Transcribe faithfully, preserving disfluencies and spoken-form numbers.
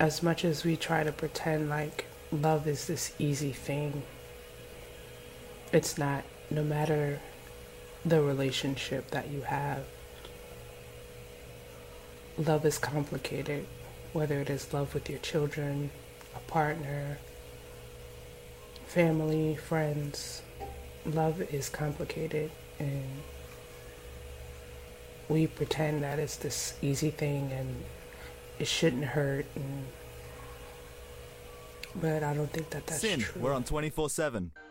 as much as we try to pretend like love is this easy thing, it's not. No matter the relationship that you have, love is complicated, whether it is love with your children, a partner, family, friends. Love is complicated, and we pretend that it's this easy thing and it shouldn't hurt, and but I don't think that that's Sin, true. we're on twenty-four seven.